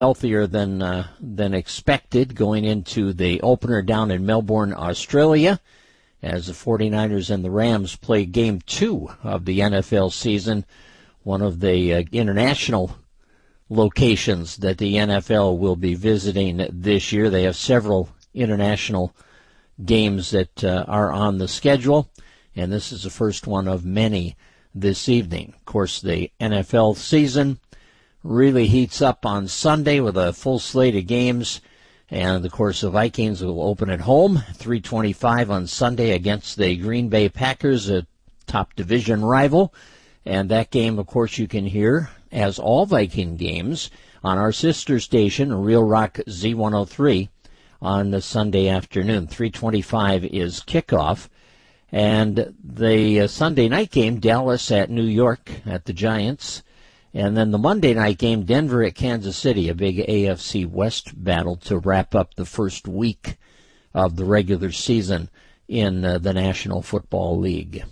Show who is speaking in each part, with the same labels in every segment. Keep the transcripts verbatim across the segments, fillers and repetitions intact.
Speaker 1: healthier than uh, than expected going into the opener down in Melbourne, Australia, as the 49ers and the Rams play game two of the N F L season, one of the uh, international locations that the N F L will be visiting this year. They have several international games that uh, are on the schedule, and this is the first one of many this evening. Of course, the N F L season really heats up on Sunday with a full slate of games. And, of course, the Vikings will open at home, three twenty-five on Sunday against the Green Bay Packers, a top division rival. And that game, of course, you can hear, as all Viking games, on our sister station, Real Rock Z one oh three, on the Sunday afternoon. three twenty-five is kickoff. And the uh, Sunday night game, Dallas at New York at the Giants. And then the Monday night game, Denver at Kansas City, a big A F C West battle to wrap up the first week of the regular season in uh, the National Football League.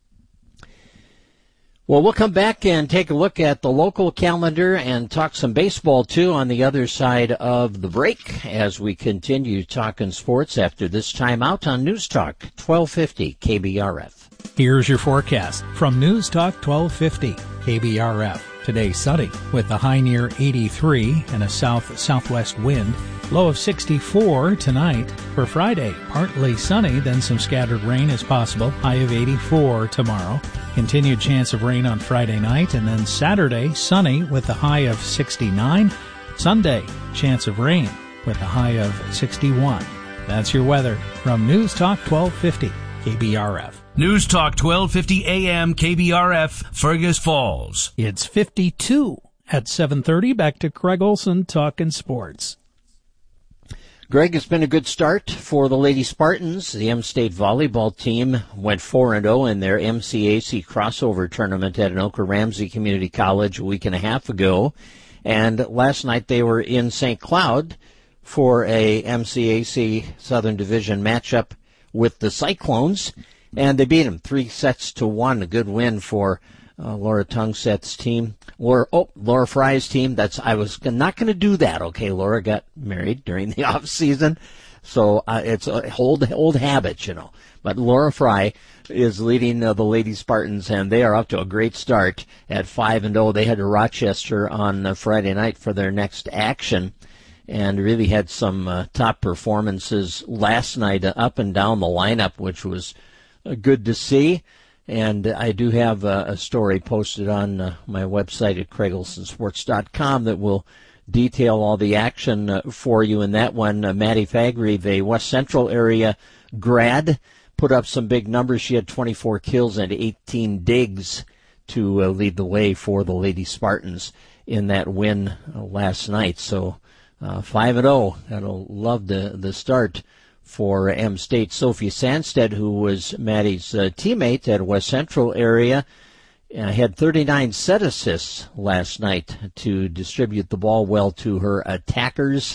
Speaker 1: Well, we'll come back and take a look at the local calendar and talk some baseball, too, on the other side of the break as we continue talking sports after this time out on News Talk twelve fifty K B R F.
Speaker 2: Here's your forecast from News Talk twelve fifty K B R F. Today sunny with a high near eighty-three and a south-southwest wind. Low of sixty-four tonight. For Friday, partly sunny, then some scattered rain is possible. High of eighty-four tomorrow. Continued chance of rain on Friday night, and then Saturday, sunny with a high of sixty-nine. Sunday, chance of rain with a high of sixty-one. That's your weather from News Talk twelve fifty K B R F.
Speaker 3: News Talk twelve fifty A M K B R F, Fergus Falls.
Speaker 2: It's fifty-two at seven thirty. Back to Craig Olson talking sports.
Speaker 1: Greg, it's been a good start for the Lady Spartans. The M-State volleyball team went four and oh in their M C A C crossover tournament at Anoka Ramsey Community College a week and a half ago. And last night they were in Saint Cloud for a M C A C Southern Division matchup with the Cyclones. And they beat them three sets to one. A good win for uh, Laura Tungset's team. Laura, oh, Laura Fry's team. That's I was not going to do that. Okay, Laura got married during the off season, so uh, it's a old old habit, you know. But Laura Fry is leading uh, the Lady Spartans, and they are up to a great start at five and zero. They head to Rochester on uh, Friday night for their next action, and really had some uh, top performances last night uh, up and down the lineup, which was good to see. And I do have a, a story posted on uh, my website at craig olson sports dot com that will detail all the action uh, for you in that one. Uh, Maddie Fagry, the West Central area grad, put up some big numbers. She had twenty-four kills and eighteen digs to uh, lead the way for the Lady Spartans in that win uh, last night. So uh, five and oh. That'll love the, the start for M-State. Sophie Sandstead, who was Maddie's uh, teammate at West Central area, uh, had thirty-nine set assists last night to distribute the ball well to her attackers.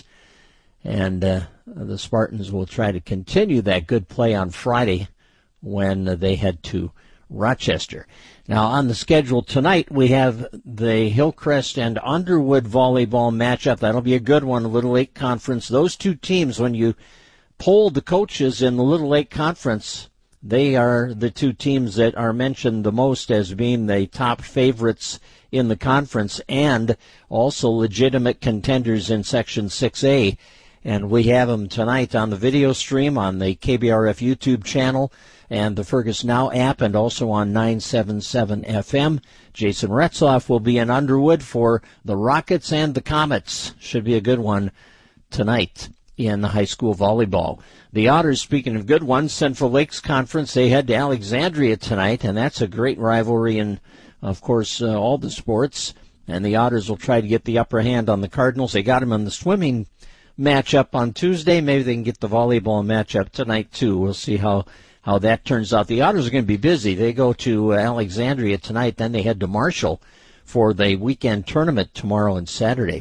Speaker 1: And uh, the Spartans will try to continue that good play on Friday when uh, they head to Rochester. Now, on the schedule tonight, we have the Hillcrest and Underwood volleyball matchup. That'll be a good one, Little Lake Conference. Those two teams, when you polled the coaches in the Little Lake Conference, they are the two teams that are mentioned the most as being the top favorites in the conference and also legitimate contenders in Section six A. And we have them tonight on the video stream on the K B R F YouTube channel and the Fergus Now app, and also on nine seventy-seven F M. Jason Retzloff will be in Underwood for the Rockets and the Comets. Should be a good one tonight in the high school volleyball. The Otters, speaking of good ones, Central Lakes Conference, they head to Alexandria tonight, and that's a great rivalry in, of course, uh, all the sports. And the Otters will try to get the upper hand on the Cardinals. They got them in the swimming matchup on Tuesday. Maybe they can get the volleyball matchup tonight, too. We'll see how, how that turns out. The Otters are going to be busy. They go to uh, Alexandria tonight, then they head to Marshall for the weekend tournament tomorrow and Saturday.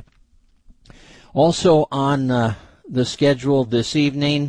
Speaker 1: Also on uh, the schedule this evening,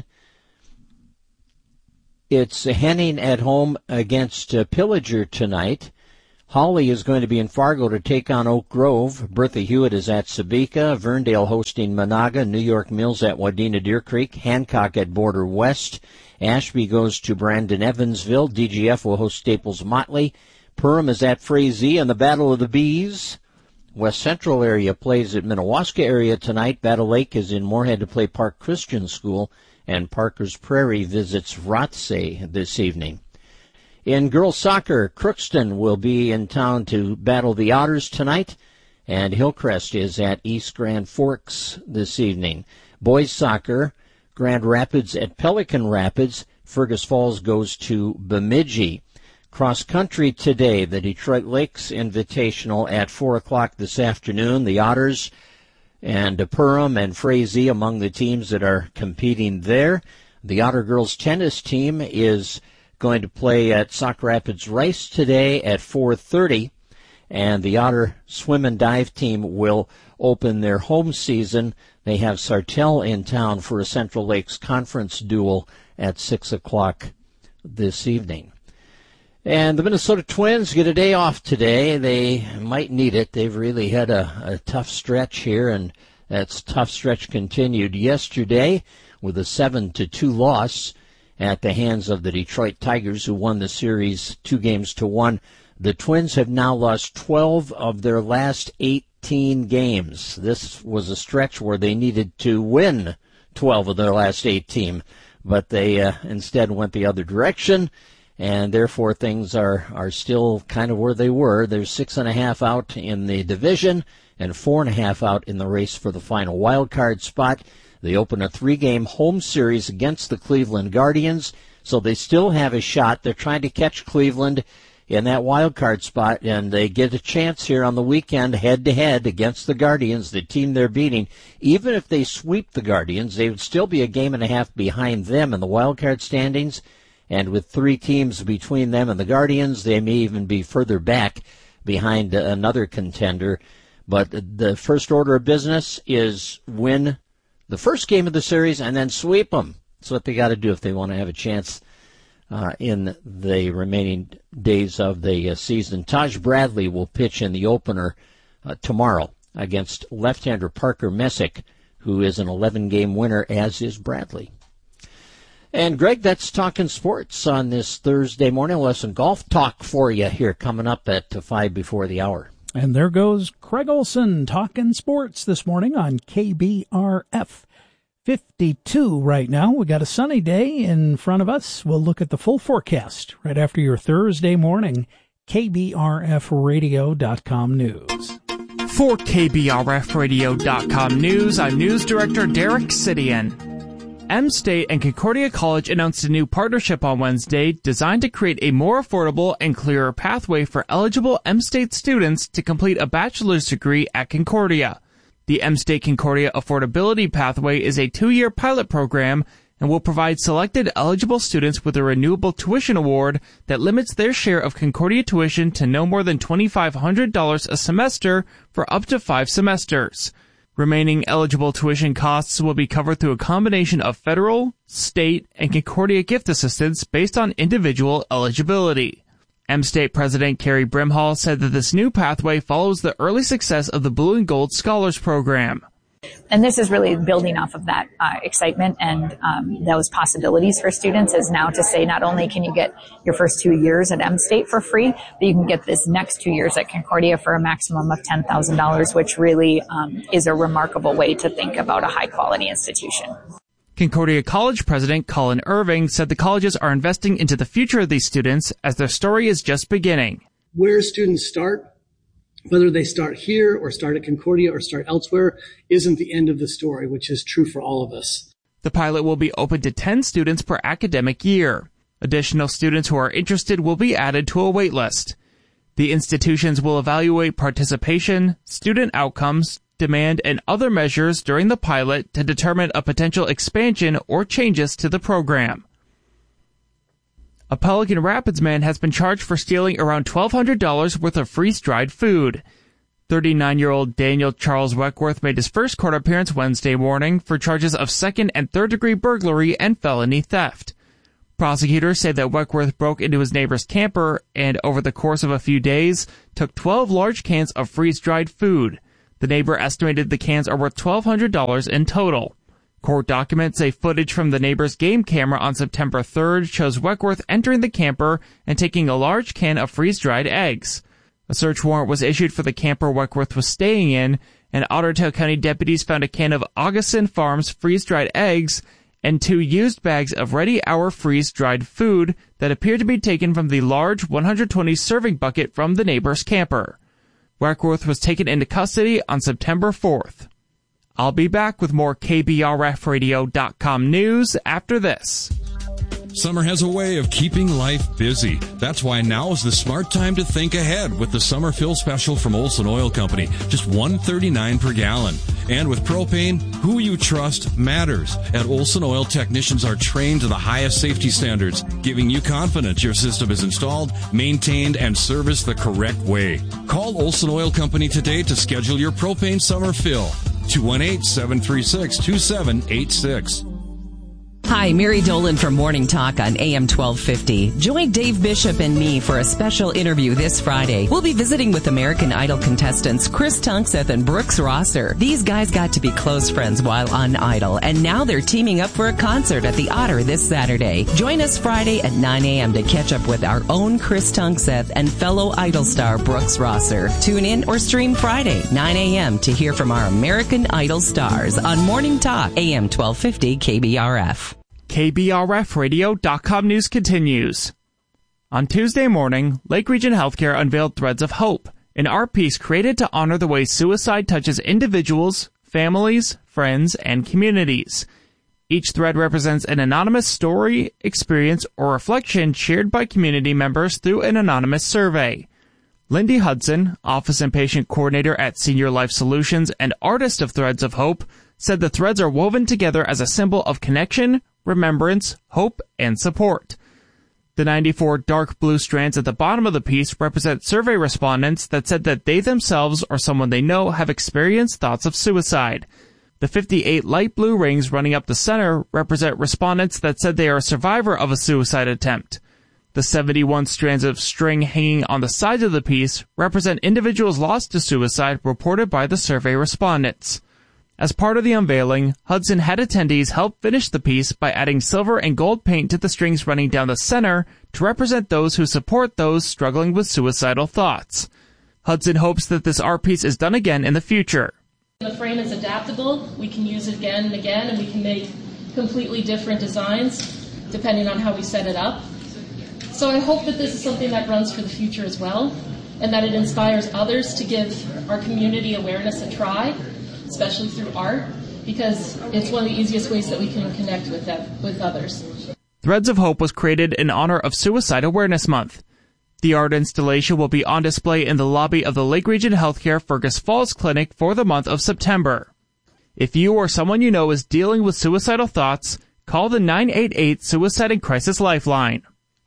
Speaker 1: it's Henning at home against uh, Pillager tonight. Holly is going to be in Fargo to take on Oak Grove. Bertha Hewitt is at Sebeka. Verndale hosting Monaga. New York Mills at Wadena Deer Creek. Hancock at Border West. Ashby goes to Brandon Evansville. D G F will host Staples Motley. Perham is at Frazee in the Battle of the Bees. West Central area plays at Minnewaska area tonight. Battle Lake is in Moorhead to play Park Christian School. And Parker's Prairie visits Rothsay this evening. In girls soccer, Crookston will be in town to battle the Otters tonight, and Hillcrest is at East Grand Forks this evening. Boys soccer, Grand Rapids at Pelican Rapids. Fergus Falls goes to Bemidji. Cross country today, the Detroit Lakes Invitational at four o'clock this afternoon. The Otters and Perham and Frazee among the teams that are competing there. The Otter girls tennis team is going to play at Sauk Rapids Rice today at four thirty, and the Otter swim and dive team will open their home season. They have Sartell in town for a Central Lakes Conference duel at six o'clock this evening. And the Minnesota Twins get a day off today. They might need it. They've really had a, a tough stretch here, and that tough stretch continued yesterday with a seven to two loss at the hands of the Detroit Tigers, who won the series two games to one. The Twins have now lost twelve of their last eighteen games. This was a stretch where they needed to win twelve of their last eighteen, but they uh, instead went the other direction, and therefore things are, are still kind of where they were. There's six and a half out in the division and four and a half out in the race for the final wild card spot. They open a three-game home series against the Cleveland Guardians, so they still have a shot. They're trying to catch Cleveland in that wild card spot, and they get a chance here on the weekend head-to-head against the Guardians, the team they're beating. Even if they sweep the Guardians, they would still be a game and a half behind them in the wild card standings, and with three teams between them and the Guardians, they may even be further back behind another contender. But the first order of business is win the first game of the series and then sweep them. That's what they got to do if they want to have a chance uh, in the remaining days of the uh, season. Taj Bradley will pitch in the opener uh, tomorrow against left-hander Parker Messick, who is an eleven-game winner, as is Bradley. And, Greg, that's Talking Sports on this Thursday morning. We'll have some golf talk for you here coming up at five before the hour.
Speaker 2: And there goes Craig Olson talking sports this morning on K B R F. fifty-two right now. We got a sunny day in front of us. We'll look at the full forecast right after your Thursday morning K B R F radio dot com news.
Speaker 4: For K B R F radio dot com news, I'm News Director Derek Sidian. M-State and Concordia College announced a new partnership on Wednesday designed to create a more affordable and clearer pathway for eligible M-State students to complete a bachelor's degree at Concordia. The M-State Concordia Affordability Pathway is a two-year pilot program and will provide selected eligible students with a renewable tuition award that limits their share of Concordia tuition to no more than two thousand five hundred dollars a semester for up to five semesters. Remaining eligible tuition costs will be covered through a combination of federal, state, and Concordia gift assistance based on individual eligibility. M-State President Carrie Brimhall said that this new pathway follows the early success of the Blue and Gold Scholars Program.
Speaker 5: And this is really building off of that uh, excitement and um, those possibilities for students, is now to say not only can you get your first two years at M-State for free, but you can get this next two years at Concordia for a maximum of ten thousand dollars, which really um, is a remarkable way to think about a high-quality institution.
Speaker 4: Concordia College President Colin Irving said the colleges are investing into the future of these students as their story is just beginning.
Speaker 6: Where students start, whether they start here or start at Concordia or start elsewhere, isn't the end of the story, which is true for all of us.
Speaker 4: The pilot will be open to ten students per academic year. Additional students who are interested will be added to a wait list. The institutions will evaluate participation, student outcomes, demand, and other measures during the pilot to determine a potential expansion or changes to the program. A Pelican Rapids man has been charged for stealing around twelve hundred dollars worth of freeze-dried food. thirty-nine-year-old Daniel Charles Weckworth made his first court appearance Wednesday morning for charges of second and third-degree burglary and felony theft. Prosecutors say that Weckworth broke into his neighbor's camper and, over the course of a few days, took twelve large cans of freeze-dried food. The neighbor estimated the cans are worth twelve hundred dollars in total. Court documents say footage from the neighbor's game camera on September third shows Weckworth entering the camper and taking a large can of freeze-dried eggs. A search warrant was issued for the camper Weckworth was staying in, and Otter Tail County deputies found a can of Augustin Farms freeze-dried eggs and two used bags of Ready Hour freeze-dried food that appeared to be taken from the large one hundred twenty serving bucket from the neighbor's camper. Weckworth was taken into custody on September fourth. I'll be back with more K B R F radio dot com news after this.
Speaker 7: Summer has a way of keeping life busy. That's why now is the smart time to think ahead with the summer fill special from Olson Oil Company. Just one dollar and thirty-nine cents per gallon. And with propane, who you trust matters. At Olson Oil, technicians are trained to the highest safety standards, giving you confidence your system is installed, maintained, and serviced the correct way. Call Olson Oil Company today to schedule your propane summer fill. two one eight, seven three six, two seven eight six.
Speaker 8: Hi, Mary Dolan from Morning Talk on A M twelve fifty. Join Dave Bishop and me for a special interview this Friday. We'll be visiting with American Idol contestants Chris Tunkseth and Brooks Rosser. These guys got to be close friends while on Idol, and now they're teaming up for a concert at the Otter this Saturday. Join us Friday at nine a.m. to catch up with our own Chris Tunkseth and fellow Idol star Brooks Rosser. Tune in or stream Friday, nine a.m. to hear from our American Idol stars on Morning Talk, A M twelve fifty K B R F.
Speaker 4: K B R F radio dot com news continues. On Tuesday morning, Lake Region Healthcare unveiled Threads of Hope, an art piece created to honor the way suicide touches individuals, families, friends, and communities. Each thread represents an anonymous story, experience, or reflection shared by community members through an anonymous survey. Lindy Hudson, Office and Patient Coordinator at Senior Life Solutions and artist of Threads of Hope, said the threads are woven together as a symbol of connection, remembrance, hope, and support. The ninety-four dark blue strands at the bottom of the piece represent survey respondents that said that they themselves or someone they know have experienced thoughts of suicide. The fifty-eight light blue rings running up the center represent respondents that said they are a survivor of a suicide attempt. The seventy-one strands of string hanging on the sides of the piece represent individuals lost to suicide reported by the survey respondents. As part of the unveiling, Hudson had attendees help finish the piece by adding silver and gold paint to the strings running down the center to represent those who support those struggling with suicidal thoughts. Hudson hopes that this art piece is done again in the future.
Speaker 9: The frame is adaptable. We can use it again and again, and we can make completely different designs depending on how we set it up. So I hope that this is something that runs for the future as well, and that it inspires others to give our community awareness a try, especially through art, because it's one of the easiest ways that we can connect with them, with others.
Speaker 4: Threads of Hope was created in honor of Suicide Awareness Month. The art installation will be on display in the lobby of the Lake Region Healthcare Fergus Falls Clinic for the month of September. If you or someone you know is dealing with suicidal thoughts, call the nine eight eight Suicide and Crisis Lifeline.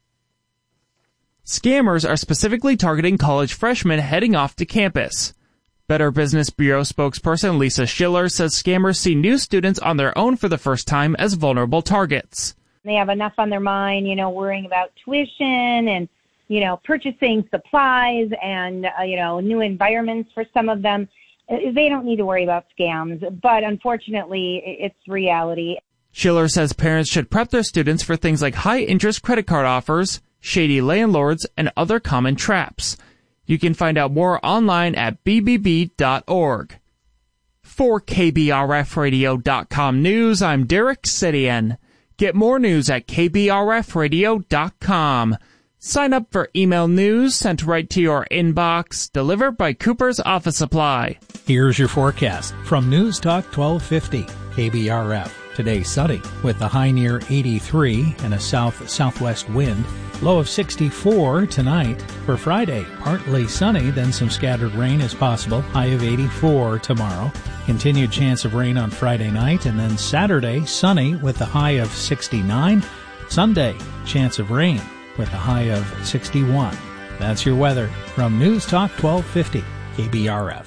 Speaker 4: Scammers are specifically targeting college freshmen heading off to campus. Better Business Bureau spokesperson Lisa Schiller says scammers see new students on their own for the first time as vulnerable targets.
Speaker 10: They have enough on their mind, you know, worrying about tuition and, you know, purchasing supplies and, uh, you know, new environments for some of them. They don't need to worry about scams, but unfortunately, it's reality.
Speaker 4: Schiller says parents should prep their students for things like high-interest credit card offers, shady landlords, and other common traps. You can find out more online at b b b dot org. For K B R F radio dot com news, I'm Derek Sidian. Get more news at K B R F radio dot com. Sign up for email news sent right to your inbox, delivered by Cooper's Office Supply.
Speaker 2: Here's your forecast from News Talk twelve fifty K B R F. Today sunny with a high near eighty-three and a south-southwest wind. Low of sixty-four tonight. For Friday, partly sunny, then some scattered rain is possible. High of eighty-four tomorrow. Continued chance of rain on Friday night, and then Saturday, sunny with a high of sixty-nine. Sunday, chance of rain with a high of sixty-one. That's your weather from News Talk twelve fifty K B R F.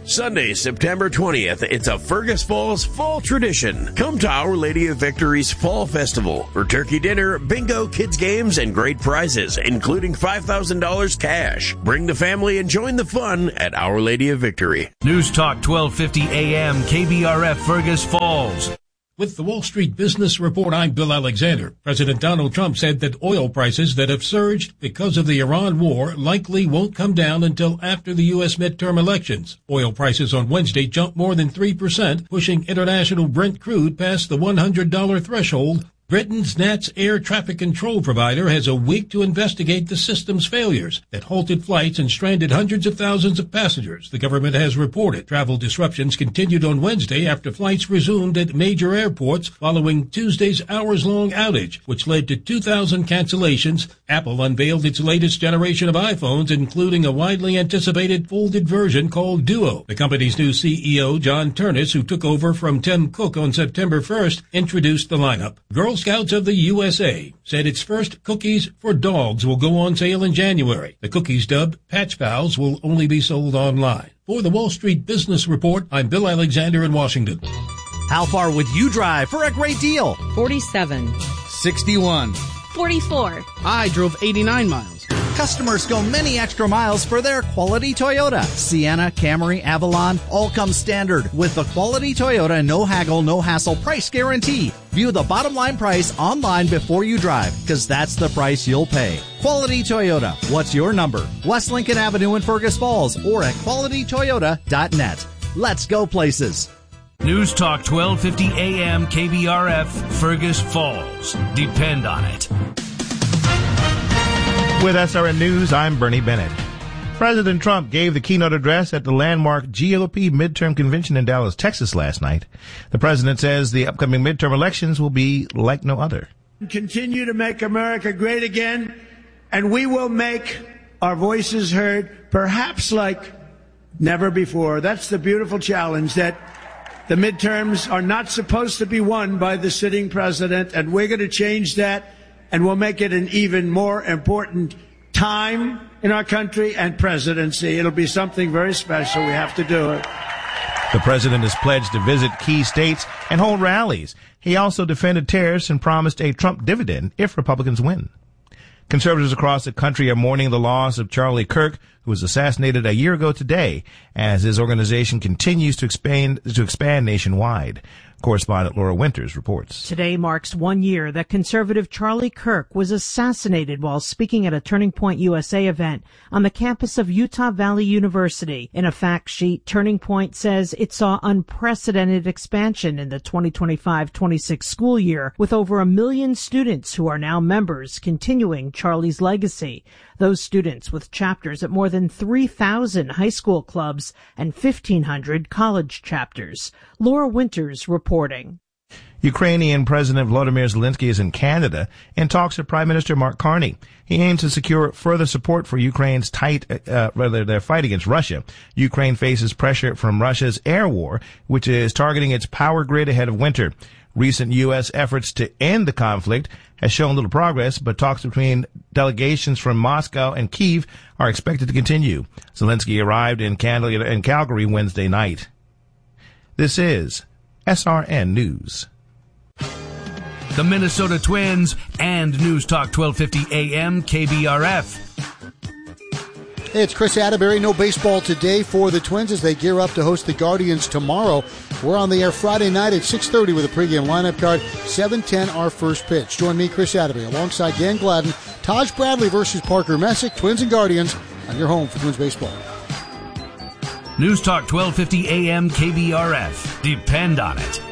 Speaker 11: Sunday, September twentieth, it's a Fergus Falls fall tradition. Come to Our Lady of Victory's Fall Festival for turkey dinner, bingo, kids games, and great prizes, including five thousand dollars cash. Bring the family and join the fun at Our Lady of Victory.
Speaker 3: News Talk twelve fifty A M K B R F Fergus Falls.
Speaker 12: With the Wall Street Business Report, I'm Bill Alexander. President Donald Trump said that oil prices that have surged because of the Iran war likely won't come down until after the U S midterm elections. Oil prices on Wednesday jumped more than three percent, pushing international Brent crude past the one hundred dollars threshold. Britain's N A T S air traffic control provider has a week to investigate the system's failures that halted flights and stranded hundreds of thousands of passengers, the government has reported. Travel disruptions continued on Wednesday after flights resumed at major airports following Tuesday's hours-long outage, which led to two thousand cancellations. Apple unveiled its latest generation of iPhones, including a widely anticipated folded version called Duo. The company's new C E O, John Ternus, who took over from Tim Cook on September first, introduced the lineup. Girl Scouts of the U S A said its first cookies for dogs will go on sale in January. The cookies, dubbed Patch Pals, will only be sold online. For the Wall Street Business Report, I'm Bill Alexander in Washington.
Speaker 13: How far would you drive for a great deal?
Speaker 14: forty-seven.
Speaker 13: sixty-one.
Speaker 14: forty-four.
Speaker 15: I drove eighty-nine miles.
Speaker 13: Customers go many extra miles for their quality Toyota. Sienna, Camry, Avalon, all come standard with the quality Toyota no haggle, no hassle price guarantee. View the bottom line price online before you drive, because that's the price you'll pay. Quality Toyota. What's your number? West Lincoln Avenue in Fergus Falls or at quality toyota dot net. Let's go places.
Speaker 3: News Talk twelve fifty A M K B R F Fergus Falls. Depend on it.
Speaker 16: With S R N News, I'm Bernie Bennett. President Trump gave the keynote address at the landmark G O P midterm convention in Dallas, Texas last night. The president says the upcoming midterm elections will be like no other.
Speaker 17: Continue to make America great again, and we will make our voices heard, perhaps like never before. That's the beautiful challenge, that the midterms are not supposed to be won by the sitting president, and we're going to change that. And we'll make it an even more important time in our country and presidency. It'll be something very special. We have to do it.
Speaker 16: The president has pledged to visit key states and hold rallies. He also defended tariffs and promised a Trump dividend if Republicans win. Conservatives across the country are mourning the loss of Charlie Kirk, who was assassinated a year ago today, as his organization continues to expand, to expand nationwide. Correspondent Laura Winters reports.
Speaker 18: Today marks one year that conservative Charlie Kirk was assassinated while speaking at a Turning Point U S A event on the campus of Utah Valley University. In a fact sheet, Turning Point says it saw unprecedented expansion in the twenty twenty-five twenty-six school year, with over a million students who are now members continuing Charlie's legacy. Those students with chapters at more than three thousand high school clubs and fifteen hundred college chapters. Laura Winters reporting.
Speaker 16: Ukrainian President Volodymyr Zelensky is in Canada in talks with Prime Minister Mark Carney. He aims to secure further support for Ukraine's tight, uh, rather their fight against Russia. Ukraine faces pressure from Russia's air war, which is targeting its power grid ahead of winter. Recent U S efforts to end the conflict has shown little progress, but talks between delegations from Moscow and Kyiv are expected to continue. Zelensky arrived in Calgary Wednesday night. This is S R N News.
Speaker 3: The Minnesota Twins and News Talk twelve fifty A M K B R F.
Speaker 19: Hey, it's Chris Atterbury. No baseball today for the Twins as they gear up to host the Guardians tomorrow. We're on the air Friday night at six thirty with a pregame lineup card. seven ten our first pitch. Join me, Chris Atterbury, alongside Dan Gladden. Taj Bradley versus Parker Messick. Twins and Guardians on your home for Twins baseball.
Speaker 3: News Talk twelve fifty A M K B R F. Depend on it.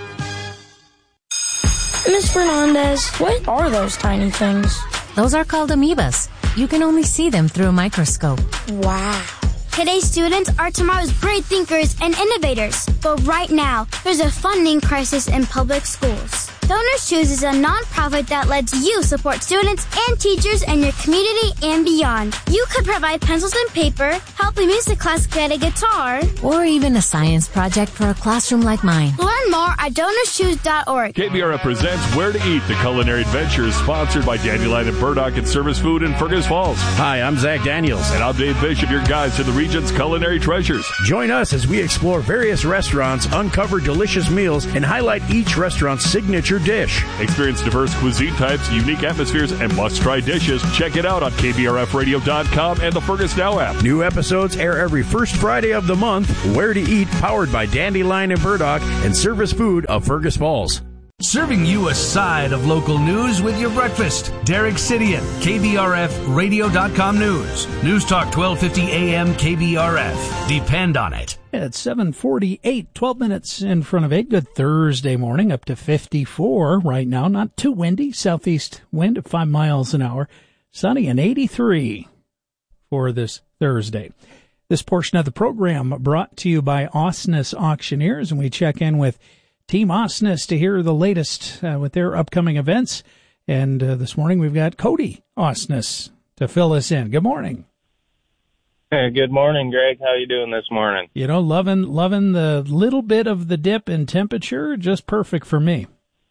Speaker 20: Miz Fernandez, what are those tiny things?
Speaker 21: Those are called amoebas. You can only see them through a microscope.
Speaker 20: Wow. Today's students are tomorrow's great thinkers and innovators. But right now, there's a funding crisis in public schools. Donors Choose is a nonprofit that lets you support students and teachers in your community and beyond. You could provide pencils and paper, help a music class get a guitar,
Speaker 21: or even a science project for a classroom like mine.
Speaker 20: Learn Learn more at donors choose dot org.
Speaker 1: K B R F presents Where to Eat, the culinary adventures sponsored by Dandelion and Burdock and Service Food in Fergus Falls.
Speaker 11: Hi, I'm Zach Daniels.
Speaker 1: And I'm Dave Bishop, your guides to the region's culinary treasures.
Speaker 11: Join us as we explore various restaurants, uncover delicious meals, and highlight each restaurant's signature dish.
Speaker 1: Experience diverse cuisine types, unique atmospheres, and must-try dishes. Check it out on K B R F radio dot com and the Fergus Now app.
Speaker 11: New episodes air every first Friday of the month. Where to Eat, powered by Dandelion and Burdock and Service Food of Fergus Falls.
Speaker 3: Serving you a side of local news with your breakfast. Derek Sidian, K B R F radio dot com News. News Talk twelve fifty A M K B R F. Depend on it.
Speaker 2: It's seven forty-eight, twelve minutes in front of eight. Good Thursday morning, up to fifty-four right now. Not too windy. Southeast wind at five miles an hour. Sunny and eighty-three for this Thursday. This portion of the program brought to you by Osnes Auctioneers, and we check in with Team Osnes to hear the latest uh, with their upcoming events. And uh, this morning we've got Cody Osnes to fill us in. Good morning.
Speaker 22: Hey, good morning, Greg. How you doing this morning?
Speaker 2: You know, loving loving the little bit of the dip in temperature, just perfect for me.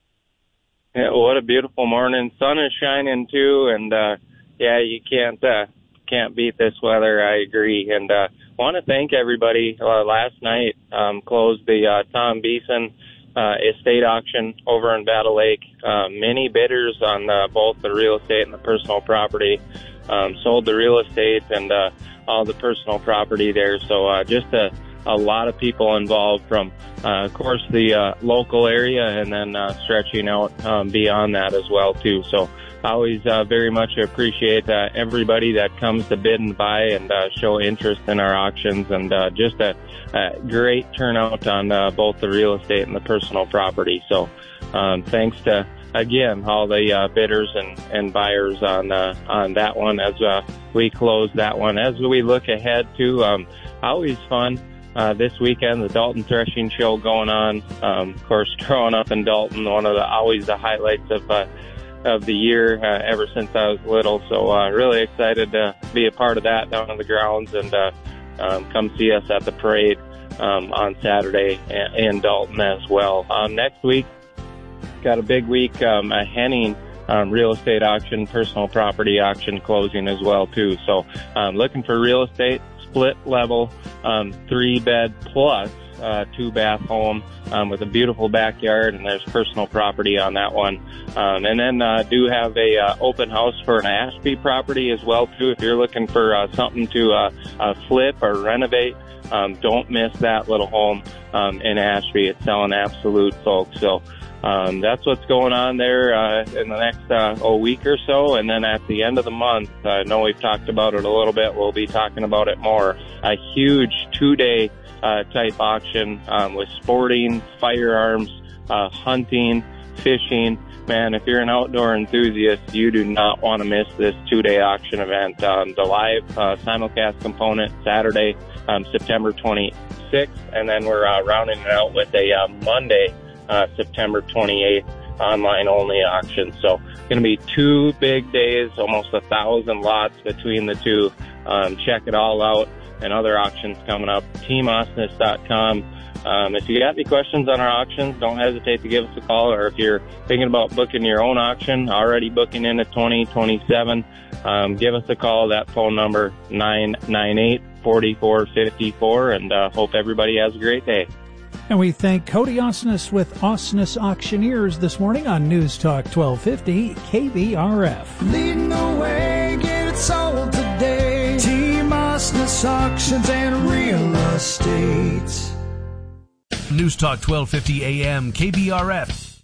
Speaker 22: Yeah, what a beautiful morning. Sun is shining too, and uh, yeah, you can't uh, can't beat this weather. I agree, and uh, want to thank everybody. Uh, last night um, closed the uh, Tom Beeson Uh, estate auction over in Battle Lake. Uh, many bidders on uh, both the real estate and the personal property. Um, sold the real estate and uh, all the personal property there. So uh, just a, a lot of people involved from, uh, of course, the uh, local area and then uh, stretching out um, beyond that as well, too. So I always uh, very much appreciate uh, everybody that comes to bid and buy and uh, show interest in our auctions, and uh, just a, a great turnout on uh, both the real estate and the personal property. So um, thanks to, again, all the uh, bidders and, and buyers on uh, on that one as uh, we close that one. As we look ahead to, um, always fun. Uh, this weekend, the Dalton Threshing Show going on. Um, of course, growing up in Dalton, one of the always the highlights of uh, of the year uh, ever since I was little. So uh, really excited to be a part of that down on the grounds, and uh, um, come see us at the parade um, on Saturday in Dalton as well. Um, next week, got a big week, um, a Henning um, real estate auction, personal property auction closing as well too. So um, looking for real estate, split level, um, three bed plus uh, two bath home um, with a beautiful backyard, and there's personal property on that one. Um, and then uh, do have a uh, open house for an Ashby property as well too. If you're looking for uh, something to uh, uh, flip or renovate, um, don't miss that little home um, in Ashby. It's selling absolute, folks. So um, that's what's going on there uh, in the next uh, a week or so. And then at the end of the month, I know we've talked about it a little bit. We'll be talking about it more. A huge two-day uh, type auction um, with sporting, firearms, uh, hunting, fishing. Man, if you're an outdoor enthusiast, you do not want to miss this two-day auction event. Um, the live uh, simulcast component Saturday, um, September twenty-sixth, and then we're uh, rounding it out with a uh, Monday, uh, September twenty-eighth, online-only auction. So going to be two big days, almost a thousand lots between the two. Um, check it all out, and other auctions coming up. team osnes dot com. Um, if you got any questions on our auctions, don't hesitate to give us a call, or if you're thinking about booking your own auction, already booking into twenty twenty-seven, um, give us a call. That phone number, nine nine eight, four four five four, and uh, hope everybody has a great day.
Speaker 2: And we thank Cody Osnes with Osnes Auctioneers this morning on News Talk twelve fifty K B R F.
Speaker 23: Leading the way, get it sold today. Team Osnes Auctions and Real Estate.
Speaker 3: News Talk twelve fifty A M K B R F.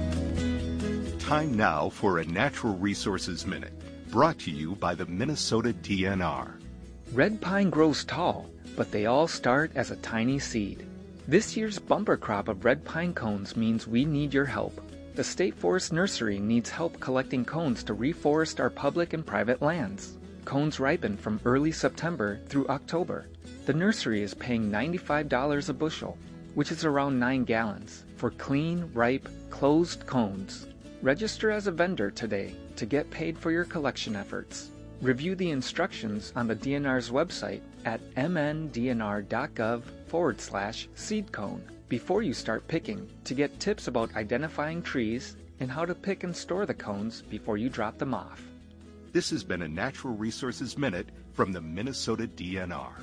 Speaker 24: Time now for a Natural Resources Minute, brought to you by the Minnesota D N R.
Speaker 25: Red pine grows tall, but they all start as a tiny seed. This year's bumper crop of red pine cones means we need your help. The State Forest Nursery needs help collecting cones to reforest our public and private lands. Cones ripen from early September through October. The nursery is paying ninety-five dollars a bushel, which is around nine gallons, for clean, ripe, closed cones. Register as a vendor today to get paid for your collection efforts. Review the instructions on the D N R's website at m n d n r dot gov forward slash seed cone. before you start picking to get tips about identifying trees and how to pick and store the cones before you drop them off.
Speaker 24: This has been a Natural Resources Minute from the Minnesota D N R.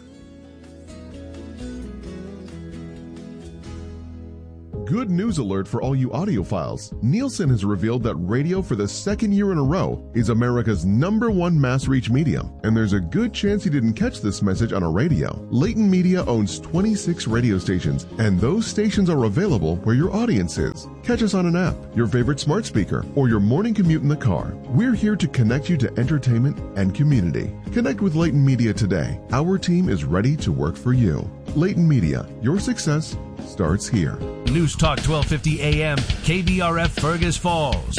Speaker 5: Good news alert for all you audiophiles. Nielsen has revealed that radio for the second year in a row is America's number one mass reach medium, and there's a good chance you didn't catch this message on a radio. Layton Media owns twenty-six radio stations, and those stations are available where your audience is. Catch us on an app, your favorite smart speaker, or your morning commute in the car. We're here to connect you to entertainment and community. Connect with Layton Media today. Our team is ready to work for you. Layton Media, your success starts here.
Speaker 3: News Talk twelve fifty A M, K B R F, Fergus Falls.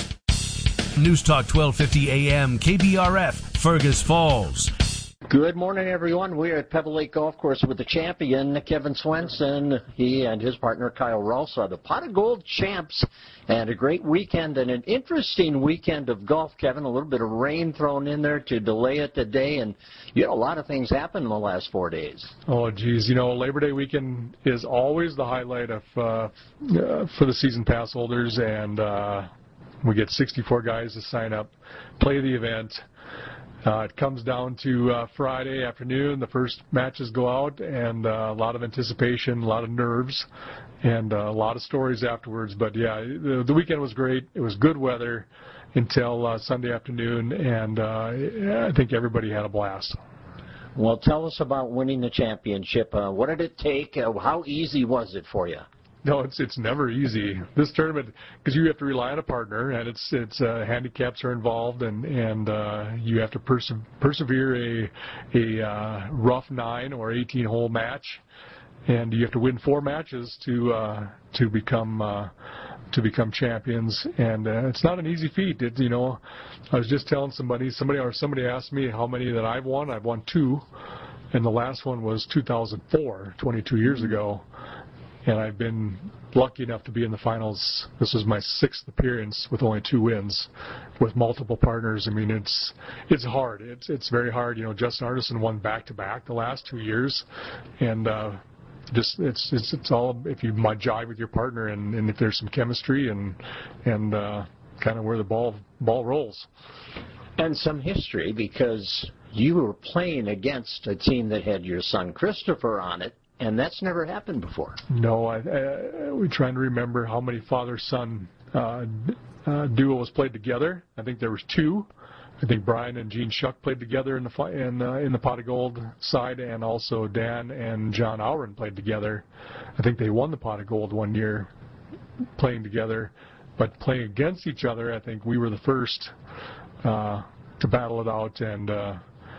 Speaker 3: News Talk twelve fifty A M, K B R F, Fergus Falls.
Speaker 6: Good morning, everyone. We're at Pebble Lake Golf Course with the champion, Kevin Swenson. He and his partner, Kyle Rolsa, are the Pot of Gold champs. And a great weekend and an interesting weekend of golf, Kevin. A little bit of rain thrown in there to delay it today. And you had a lot of things happen in the last four days.
Speaker 7: Oh, geez. You know, Labor Day weekend is always the highlight of uh, uh, for the season pass holders. And uh, we get sixty-four guys to sign up, play the event. Uh, it comes down to uh, Friday afternoon. The first matches go out, and uh, a lot of anticipation, a lot of nerves, and uh, a lot of stories afterwards. But, yeah, the, the weekend was great. It was good weather until uh, Sunday afternoon, and uh, I think everybody had a blast.
Speaker 6: Well, tell us about winning the championship. Uh, what did it take? Uh, how easy was it for you?
Speaker 7: No, it's it's never easy. This tournament, because you have to rely on a partner, and it's it's uh, handicaps are involved, and and uh, you have to perse- persevere a a uh, rough nine or eighteen hole match, and you have to win four matches to uh, to become uh, to become champions, and uh, it's not an easy feat. It, you know, I was just telling somebody somebody or somebody asked me how many that I've won. I've won two, and the last one was two thousand four, twenty-two years ago. And I've been lucky enough to be in the finals. This was my sixth appearance with only two wins, with multiple partners. I mean, it's it's hard. It's it's very hard. You know, Justin Arneson won back to back the last two years, and uh, just it's it's it's all if you might jive with your partner and, and if there's some chemistry and and uh, kind of where the ball ball rolls.
Speaker 6: And some history, because you were playing against a team that had your son Christopher on it. And that's never happened before.
Speaker 7: No, I, I, we're trying to remember how many father-son uh, uh, duos played together. I think there was two. I think Brian and Gene Shuck played together in the in, uh, in the Pot of Gold side, and also Dan and John Auren played together. I think they won the Pot of Gold one year playing together, but playing against each other, I think we were the first uh, to battle it out and. Uh,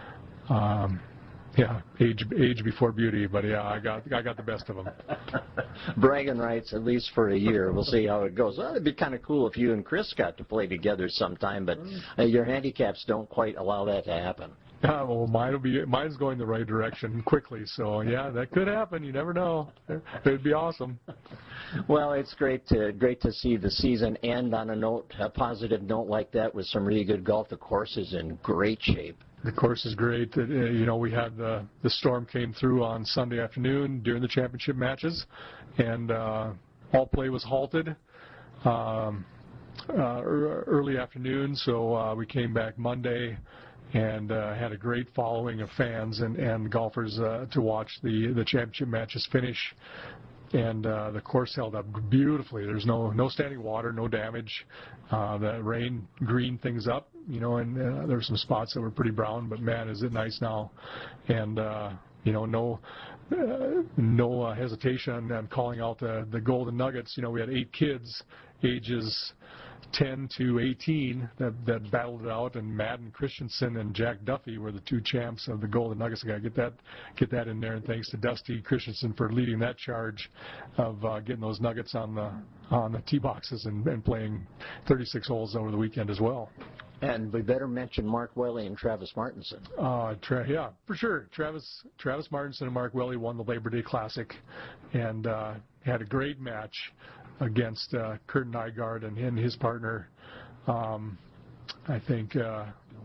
Speaker 7: um, Yeah, age age before beauty, but yeah, I got I got the best of them.
Speaker 6: Bragging rights, at least for a year. We'll see how it goes. Well, it'd be kind of cool if you and Chris got to play together sometime, but uh, your handicaps don't quite allow that to happen.
Speaker 7: Uh, well, mine will be mine's going the right direction quickly, so yeah, that could happen. You never know. It'd be awesome.
Speaker 6: Well, it's great to great to see the season end on a note, a positive note like that, with some really good golf. The course is in great shape.
Speaker 7: The course is great. Uh, you know, we had the the storm came through on Sunday afternoon during the championship matches, and uh, all play was halted um, uh, early afternoon. So uh, we came back Monday and uh, had a great following of fans and and golfers uh, to watch the the championship matches finish. And uh, the course held up beautifully. There's no no standing water, no damage. Uh, the rain greened things up, you know, and uh, there were some spots that were pretty brown, but man, is it nice now. And, uh, you know, no uh, no uh, hesitation on calling out the, the Golden Nuggets. You know, we had eight kids, ages ten to eighteen, that, that battled it out, and Madden Christensen and Jack Duffy were the two champs of the Golden Nuggets. I got to get that get that in there, and thanks to Dusty Christensen for leading that charge of uh, getting those Nuggets on the on the tee boxes and, and playing thirty-six holes over the weekend as well.
Speaker 6: And we better mention Mark Welly and Travis Martinson.
Speaker 7: Uh, tra- yeah, for sure. Travis Travis Martinson and Mark Welly won the Labor Day Classic, and uh, had a great match against uh, Kurt Nygaard and, and his partner. Um, I think uh,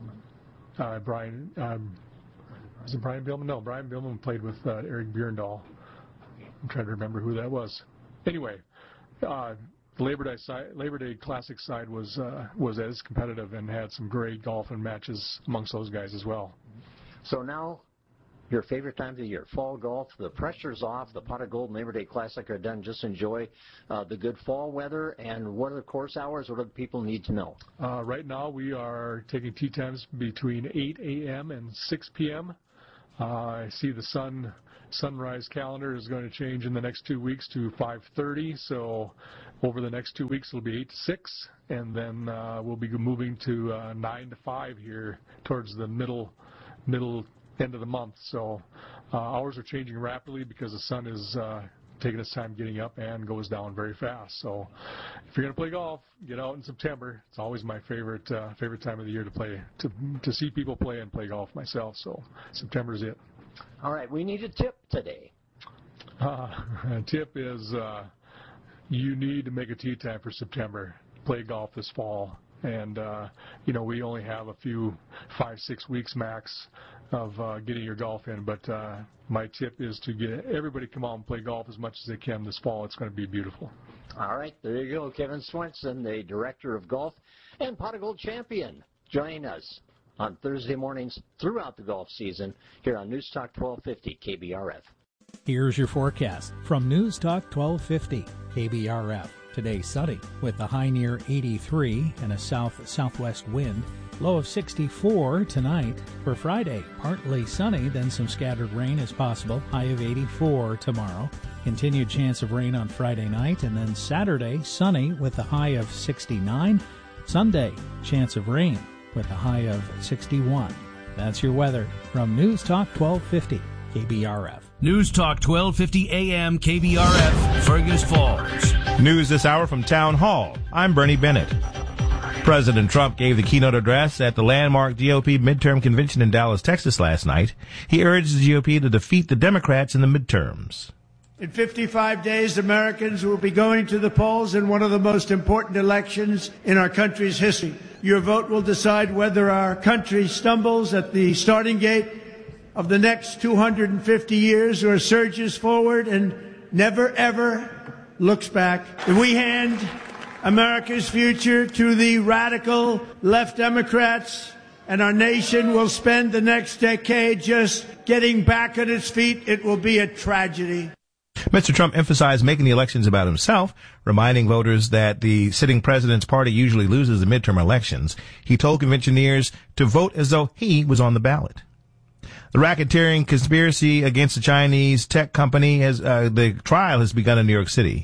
Speaker 7: uh, Brian um, was it Brian Billman? No, Brian Billman played with uh, Eric Bjorndal. I'm trying to remember who that was. anyway, uh, the Labor Day side, Labor Day Classic side was uh, was as competitive and had some great golf and matches amongst those guys as well.
Speaker 6: So now, your favorite time of the year, fall golf. The pressure's off. The Pot of Gold and Labor Day Classic are done. Just enjoy uh, the good fall weather. And what are the course hours? What do the people need to know?
Speaker 7: Uh, right now, we are taking tee times between eight a.m. and six p.m. Uh, I see the sun sunrise calendar is going to change in the next two weeks to five thirty. So over the next two weeks, it'll be eight to six, and then uh, we'll be moving to uh, nine to five here towards the middle middle end of the month. So uh, hours are changing rapidly because the sun is uh, taking its time getting up and goes down very fast. So if you're going to play golf, get out in September. It's always my favorite uh, favorite time of the year to play, to to see people play and play golf myself. So September's it.
Speaker 6: All right, we need a tip today.
Speaker 7: Uh, a tip is uh, you need to make a tee time for September. Play golf this fall. And, uh, you know, we only have a few, five, six weeks max of uh, getting your golf in. But uh, my tip is to get everybody come out and play golf as much as they can this fall. It's going to be beautiful.
Speaker 6: All right, there you go. Kevin Swenson, the Director of Golf and Pot of Gold champion, joining us on Thursday mornings throughout the golf season here on News Talk twelve fifty K B R F.
Speaker 2: Here's your forecast from News Talk twelve fifty K B R F. Today sunny with a high near eighty-three and a south-southwest wind. Low of sixty-four tonight. For Friday, partly sunny, then some scattered rain is possible. High of eighty-four tomorrow. Continued chance of rain on Friday night, and then Saturday, sunny with a high of sixty-nine. Sunday, chance of rain with a high of sixty-one. That's your weather from News Talk twelve fifty K B R F.
Speaker 3: News Talk twelve fifty A M K B R F, Fergus Falls.
Speaker 16: News this hour from Town Hall. I'm Bernie Bennett. President Trump gave the keynote address at the landmark G O P midterm convention in Dallas, Texas last night. He urged the G O P to defeat the Democrats in the midterms.
Speaker 17: In fifty-five days, Americans will be going to the polls in one of the most important elections in our country's history. Your vote will decide whether our country stumbles at the starting gate of the next two hundred fifty years or surges forward and never, ever looks back. If we hand America's future to the radical left Democrats, and our nation will spend the next decade just getting back on its feet, it will be a tragedy.
Speaker 16: Mister Trump emphasized making the elections about himself, reminding voters that the sitting president's party usually loses the midterm elections. He told conventioneers to vote as though he was on the ballot. The racketeering conspiracy against the Chinese tech company has, uh, the trial has begun in New York City.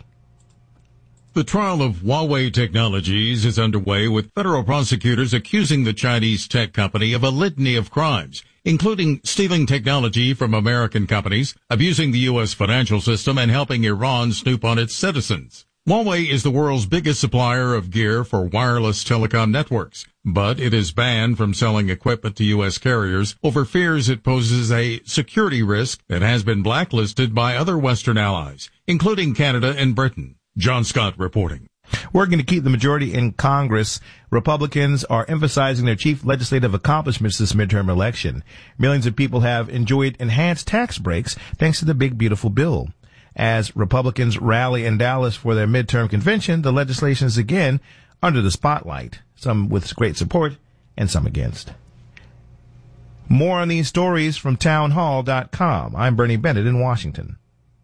Speaker 4: The trial of Huawei Technologies is underway, with federal prosecutors accusing the Chinese tech company of a litany of crimes, including stealing technology from American companies, abusing the U S financial system, and helping Iran snoop on its citizens. Huawei is the world's biggest supplier of gear for wireless telecom networks, but it is banned from selling equipment to U S carriers over fears it poses a security risk that has been blacklisted by other Western allies, including Canada and Britain. John Scott reporting.
Speaker 16: Working to keep the majority in Congress, Republicans are emphasizing their chief legislative accomplishments this midterm election. Millions of people have enjoyed enhanced tax breaks thanks to the big, beautiful bill. As Republicans rally in Dallas for their midterm convention, the legislation is again under the spotlight, some with great support and some against. More on these stories from town hall dot com. I'm Bernie Bennett in Washington.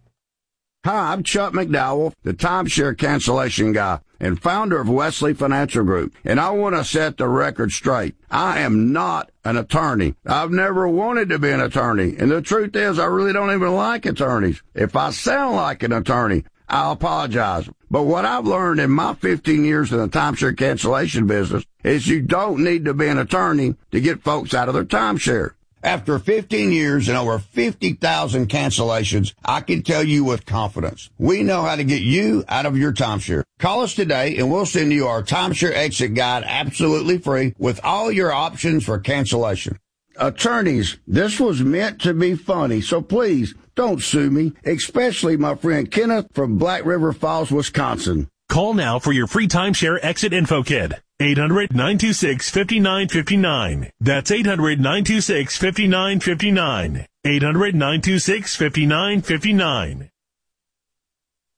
Speaker 8: Hi, I'm Chuck McDowell, the timeshare cancellation guy and founder of Wesley Financial Group, and I want to set the record straight. I am not an attorney. I've never wanted to be an attorney, and the truth is I really don't even like attorneys. If I sound like an attorney, I apologize. But what I've learned in my fifteen years in the timeshare cancellation business is you don't need to be an attorney to get folks out of their timeshare. After fifteen years and over fifty thousand cancellations, I can tell you with confidence, we know how to get you out of your timeshare. Call us today and we'll send you our timeshare exit guide absolutely free with all your options for cancellation. Attorneys, this was meant to be funny, so please don't sue me, especially my friend Kenneth from Black River Falls, Wisconsin.
Speaker 1: Call now for your free timeshare exit info kit. eight hundred, nine two six, five nine five nine. That's eight hundred, nine two six, five nine five nine. eight hundred, nine two six, five nine five nine.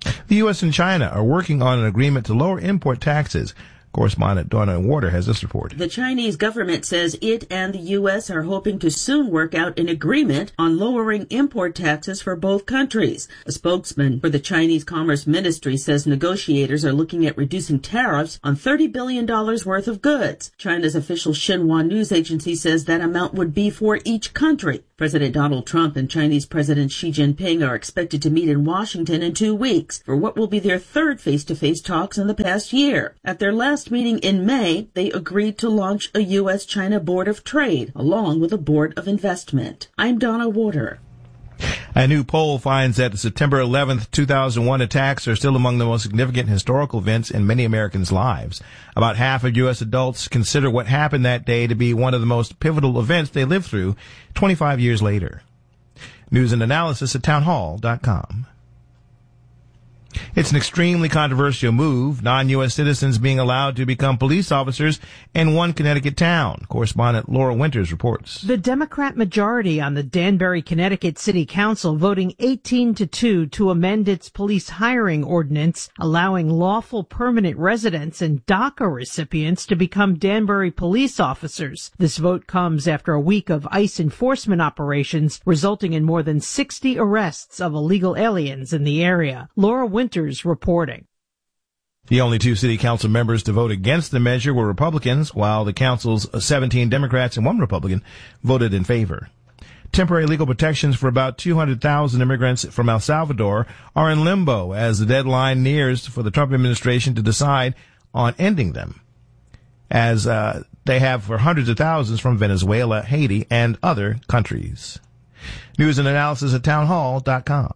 Speaker 16: The U S and China are working on an agreement to lower import taxes. Correspondent Donna Warder has this report.
Speaker 9: The Chinese government says it and the U S are hoping to soon work out an agreement on lowering import taxes for both countries. A spokesman for the Chinese Commerce Ministry says negotiators are looking at reducing tariffs on thirty billion dollars worth of goods. China's official Xinhua news agency says that amount would be for each country. President Donald Trump and Chinese President Xi Jinping are expected to meet in Washington in two weeks for what will be their third face-to-face talks in the past year. At their last meeting in May, they agreed to launch a U S China Board of Trade, along with a Board of Investment. I'm Donna Warder.
Speaker 16: A new poll finds that the September eleventh, two thousand one attacks are still among the most significant historical events in many Americans' lives. About half of U S adults consider what happened that day to be one of the most pivotal events they lived through twenty-five years later. News and analysis at townhall dot com. It's an extremely controversial move, non-U S citizens being allowed to become police officers in one Connecticut town. Correspondent Laura Winters reports.
Speaker 18: The Democrat majority on the Danbury, Connecticut City Council voting eighteen to two to amend its police hiring ordinance, allowing lawful permanent residents and DACA recipients to become Danbury police officers. This vote comes after a week of ICE enforcement operations, resulting in more than sixty arrests of illegal aliens in the area. Laura Winters reporting.
Speaker 16: The only two city council members to vote against the measure were Republicans, while the council's seventeen Democrats and one Republican voted in favor. Temporary legal protections for about two hundred thousand immigrants from El Salvador are in limbo as the deadline nears for the Trump administration to decide on ending them, as uh, they have for hundreds of thousands from Venezuela, Haiti, and other countries. News and analysis at townhall dot com.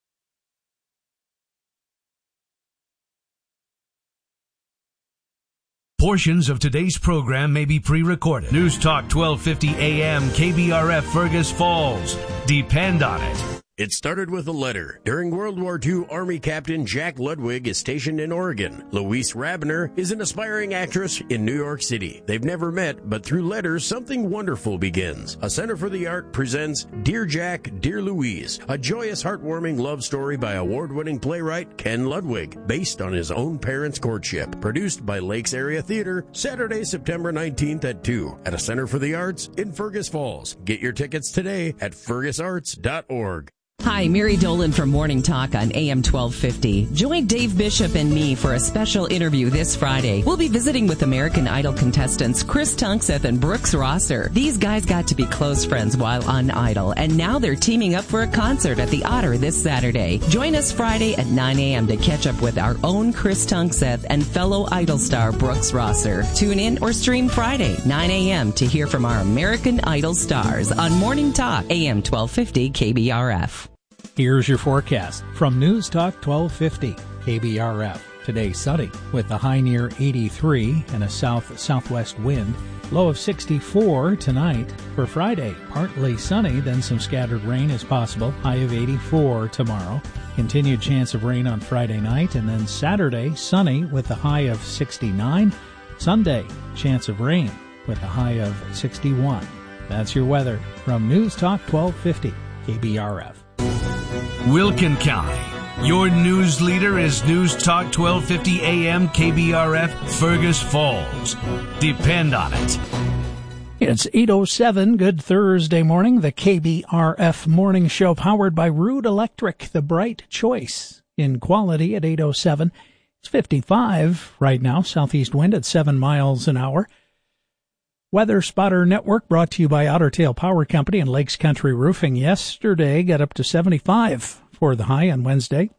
Speaker 3: Portions of today's program may be pre-recorded. News Talk twelve fifty A M K B R F Fergus Falls. Depend on it.
Speaker 11: It started with a letter. During World War Two, Army Captain Jack Ludwig is stationed in Oregon. Louise Rabiner is an aspiring actress in New York City. They've never met, but through letters, something wonderful begins. A Center for the Art presents Dear Jack, Dear Louise, a joyous, heartwarming love story by award-winning playwright Ken Ludwig, based on his own parents' courtship. Produced by Lakes Area Theater, Saturday, September nineteenth at two at a Center for the Arts in Fergus Falls. Get your tickets today at fergus arts dot org.
Speaker 10: Hi, Mary Dolan from Morning Talk on A M twelve fifty. Join Dave Bishop and me for a special interview this Friday. We'll be visiting with American Idol contestants Chris Tunkseth and Brooks Rosser. These guys got to be close friends while on Idol, and now they're teaming up for a concert at the Otter this Saturday. Join us Friday at nine A M to catch up with our own Chris Tunkseth and fellow Idol star Brooks Rosser. Tune in or stream Friday, nine A M to hear from our American Idol stars on Morning Talk, A M twelve fifty K B R F.
Speaker 2: Here's your forecast from News Talk twelve fifty K B R F. Today sunny with a high near eighty-three and a south-southwest wind. Low of sixty-four tonight. For Friday, partly sunny, then some scattered rain is possible. High of eighty-four tomorrow. Continued chance of rain on Friday night, and then Saturday, sunny with a high of sixty-nine. Sunday, chance of rain with a high of sixty-one. That's your weather from News Talk twelve fifty K B R F.
Speaker 3: Wilkin County. Your news leader is News Talk twelve fifty A M K B R F Fergus Falls. Depend on it.
Speaker 2: It's eight oh seven. Good Thursday morning. The K B R F Morning Show powered by Rude Electric, the bright choice in quality at eight oh seven. It's fifty-five right now. Southeast wind at seven miles an hour. Weather Spotter Network brought to you by Otter Tail Power Company and Lakes Country Roofing. Yesterday got up to seventy-five for the high on Wednesday.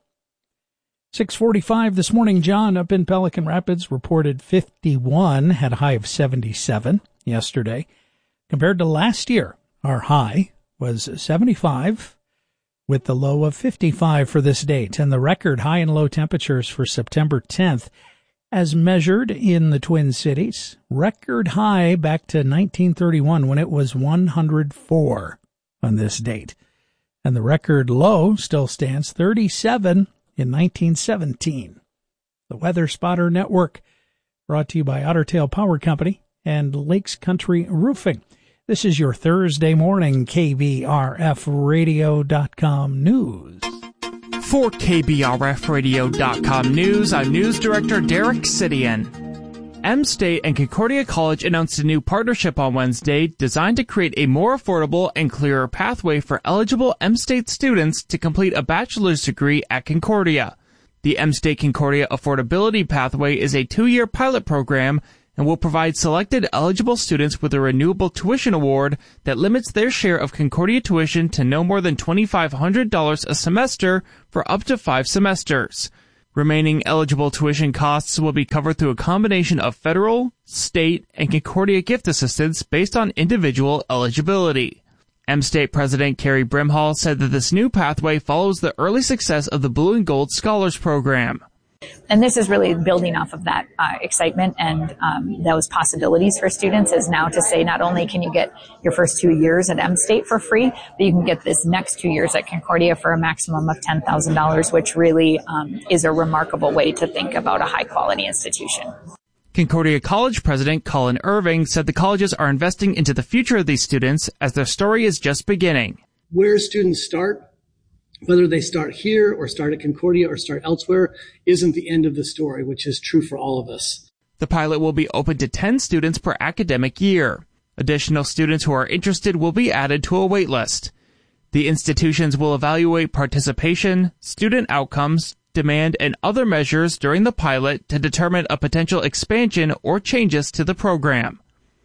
Speaker 2: six forty-five this morning, John up in Pelican Rapids reported fifty-one, had a high of seventy-seven yesterday. Compared to last year, our high was seventy-five with the low of fifty-five for this date. And the record high and low temperatures for September tenth as measured in the Twin Cities, record high back to nineteen thirty-one when it was one hundred four on this date. And the record low still stands thirty-seven in nineteen seventeen. The Weather Spotter Network brought to you by Otter Tail Power Company and Lakes Country Roofing. This is your Thursday morning K B R F radio dot com news.
Speaker 12: For K B R F radio dot com News, I'm News Director Derek Sidian. M-State and Concordia College announced a new partnership on Wednesday designed to create a more affordable and clearer pathway for eligible M-State students to complete a bachelor's degree at Concordia. The M-State Concordia Affordability Pathway is a two-year pilot program and will provide selected eligible students with a renewable tuition award that limits their share of Concordia tuition to no more than two thousand five hundred dollars a semester for up to five semesters. Remaining eligible tuition costs will be covered through a combination of federal, state, and Concordia gift assistance based on individual eligibility. M-State President Carrie Brimhall said that this new pathway follows the early success of the Blue and Gold Scholars Program.
Speaker 13: And this is really building off of that uh, excitement and um, those possibilities for students, is now to say not only can you get your first two years at M-State for free, but you can get this next two years at Concordia for a maximum of ten thousand dollars, which really um, is a remarkable way to think about a high-quality institution.
Speaker 12: Concordia College President Colin Irving said the colleges are investing into the future of these students as their story is just beginning.
Speaker 14: Where students start, whether they start here or start at Concordia or start elsewhere, isn't the end of the story, which is true for all of us.
Speaker 12: The pilot will be open to ten students per academic year. Additional students who are interested will be added to a wait list. The institutions will evaluate participation, student outcomes, demand, and other measures during the pilot to determine a potential expansion or changes to the program.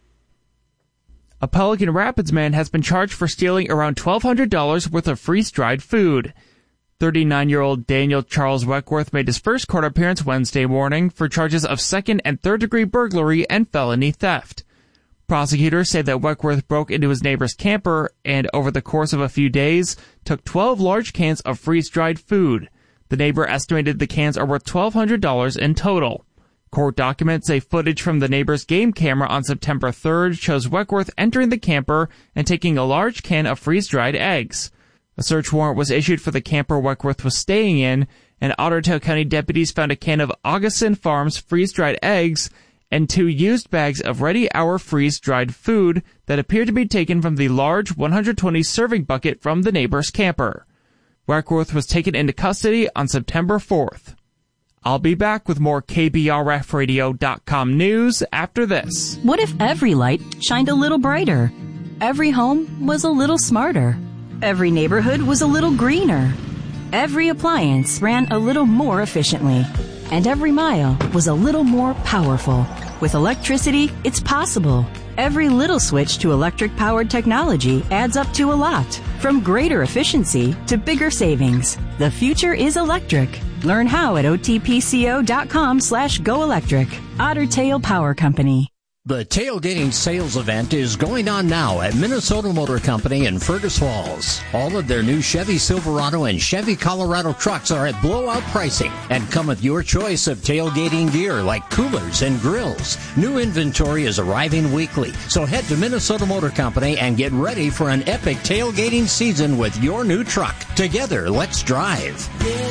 Speaker 12: A Pelican Rapids man has been charged for stealing around twelve hundred dollars worth of freeze-dried food. thirty-nine-year-old Daniel Charles Weckworth made his first court appearance Wednesday morning for charges of second and third-degree burglary and felony theft. Prosecutors say that Weckworth broke into his neighbor's camper and, over the course of a few days, took twelve large cans of freeze-dried food. The neighbor estimated the cans are worth twelve hundred dollars in total. Court documents say footage from the neighbor's game camera on September third shows Weckworth entering the camper and taking a large can of freeze-dried eggs. A search warrant was issued for the camper Weckworth was staying in, and Otter Tail County deputies found a can of Augustin Farms freeze-dried eggs and two used bags of Ready Hour freeze-dried food that appeared to be taken from the large one hundred twenty serving bucket from the neighbor's camper. Weckworth was taken into custody on September fourth. I'll be back with more K B R F radio dot com news after this.
Speaker 15: What if every light shined a little brighter? Every home was a little smarter. Every neighborhood was a little greener. Every appliance ran a little more efficiently. And every mile was a little more powerful. With electricity, it's possible. Every little switch to electric-powered technology adds up to a lot. From greater efficiency to bigger savings. The future is electric. Learn how at O T P C O dot com slash go electric. Otter Tail Power Company.
Speaker 19: The tailgating sales event is going on now at Minnesota Motor Company in Fergus Falls. All of their new Chevy Silverado and Chevy Colorado trucks are at blowout pricing and come with your choice of tailgating gear like coolers and grills. New inventory is arriving weekly, so head to Minnesota Motor Company and get ready for an epic tailgating season with your new truck. Together, let's drive.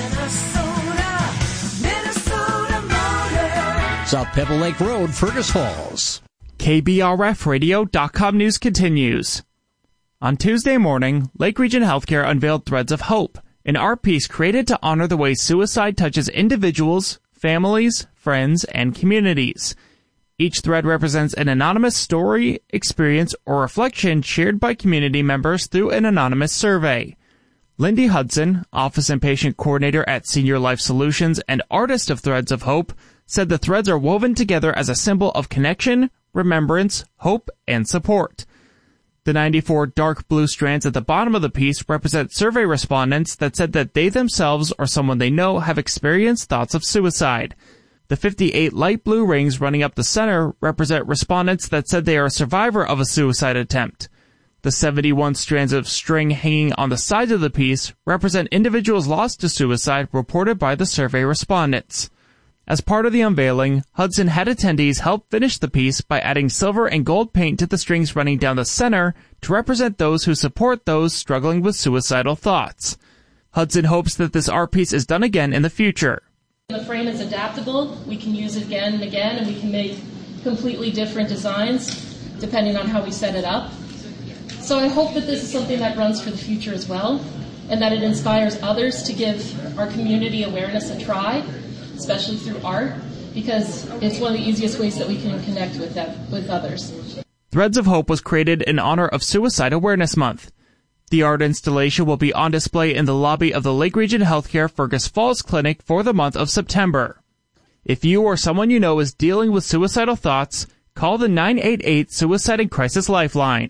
Speaker 23: Minnesota, Minnesota Motor.
Speaker 19: South Pebble Lake Road, Fergus Falls.
Speaker 12: K B R F radio dot com news continues. On Tuesday morning, Lake Region Healthcare unveiled Threads of Hope, an art piece created to honor the way suicide touches individuals, families, friends, and communities. Each thread represents an anonymous story, experience, or reflection shared by community members through an anonymous survey. Lindy Hudson, Office and Patient Coordinator at Senior Life Solutions and artist of Threads of Hope, said the threads are woven together as a symbol of connection, remembrance, hope, and support. The ninety-four dark blue strands at the bottom of the piece represent survey respondents that said that they themselves or someone they know have experienced thoughts of suicide. The fifty-eight light blue rings running up the center represent respondents that said they are a survivor of a suicide attempt. The seventy-one strands of string hanging on the sides of the piece represent individuals lost to suicide reported by the survey respondents. As part of the unveiling, Hudson had attendees help finish the piece by adding silver and gold paint to the strings running down the center to represent those who support those struggling with suicidal thoughts. Hudson hopes that this art piece is done again in the future.
Speaker 26: The frame is adaptable. We can use it again and again, and we can make completely different designs depending on how we set it up. So I hope that this is something that runs for the future as well. and that it inspires others to give our community awareness a try, especially through art, because it's one of the easiest ways that we can connect with them, with others.
Speaker 12: Threads of Hope was created in honor of Suicide Awareness Month. The art installation will be on display in the lobby of the Lake Region Healthcare Fergus Falls Clinic for the month of September. If you or someone you know is dealing with suicidal thoughts, call the nine eight eight Suicide and Crisis Lifeline.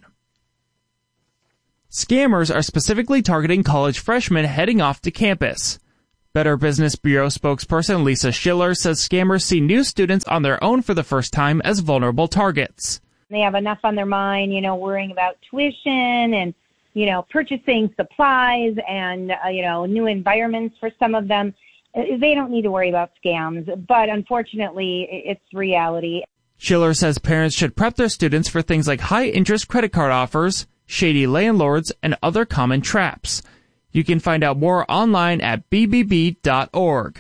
Speaker 12: Scammers are specifically targeting college freshmen heading off to campus. Better Business Bureau spokesperson Lisa Schiller says scammers see new students on their own for the first time as vulnerable targets.
Speaker 5: They have enough on their mind, you know, worrying about tuition and, you know, purchasing supplies and, uh, you know, new environments for some of them. They don't need to worry about scams, but unfortunately, it's reality.
Speaker 12: Schiller says parents should prep their students for things like high-interest credit card offers, shady landlords, and other common traps. You can find out more online at b b b dot org.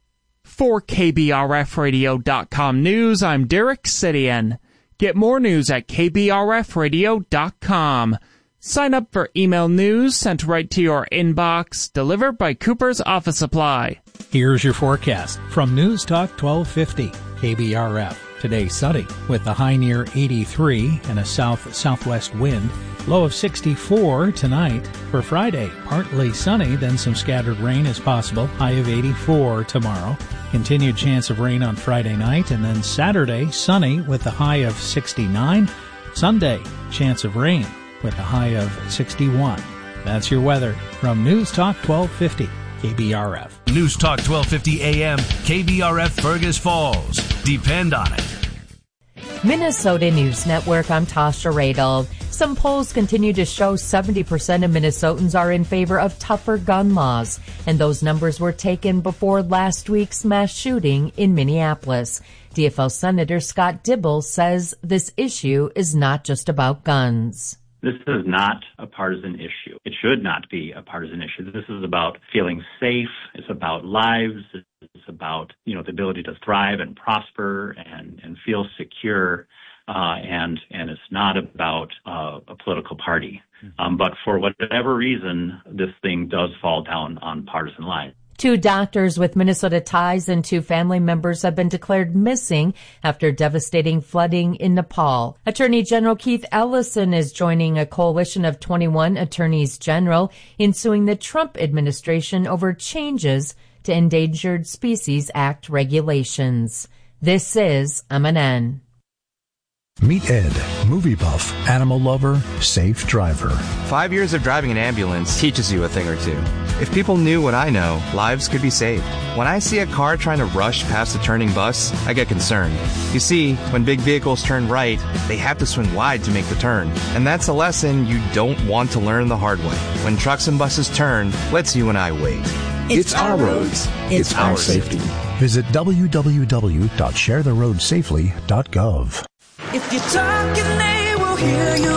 Speaker 12: For K B R F radio dot com News, I'm Derek Sidian. Get more news at k b r f radio dot com. Sign up for email news sent right to your inbox, delivered by Cooper's Office Supply.
Speaker 2: Here's your forecast from News Talk twelve fifty K B R F. Today sunny with a high near eighty-three and a south-southwest wind. Low of sixty-four tonight. For Friday, partly sunny, then some scattered rain is possible. High of eighty-four tomorrow. Continued chance of rain on Friday night, and then Saturday, sunny with a high of sixty-nine. Sunday, chance of rain with a high of sixty-one. That's your weather from News Talk twelve fifty K B R F.
Speaker 3: News Talk twelve fifty A M, K B R F Fergus Falls. Depend on it.
Speaker 20: Minnesota News Network, I'm Tasha Radel. Some polls continue to show seventy percent of Minnesotans are in favor of tougher gun laws, and those numbers were taken before last week's mass shooting in Minneapolis. D F L Senator Scott Dibble says this issue is not just about guns.
Speaker 21: This is not a partisan issue. It should not be a partisan issue. This is about feeling safe. It's about lives. It's about, you know, the ability to thrive and prosper and, and feel secure. Uh, and, and it's not about uh, a political party. Um, but for whatever reason, this thing does fall down on partisan lines.
Speaker 20: Two doctors with Minnesota ties and two family members have been declared missing after devastating flooding in Nepal. Attorney General Keith Ellison is joining a coalition of twenty-one attorneys general in suing the Trump administration over changes to Endangered Species Act regulations. This is M N N.
Speaker 22: Meet Ed, movie buff, animal lover, safe driver.
Speaker 24: Five years of driving an ambulance teaches you a thing or two. If people knew what I know, lives could be saved. When I see a car trying to rush past a turning bus, I get concerned. You see, when big vehicles turn right, they have to swing wide to make the turn. And that's a lesson you don't want to learn the hard way. When trucks and buses turn, let's you and I wait.
Speaker 22: It's, it's our roads. It's, it's our safety. safety. Visit w w w dot share the road safely dot gov.
Speaker 23: If you're talking, they will hear you.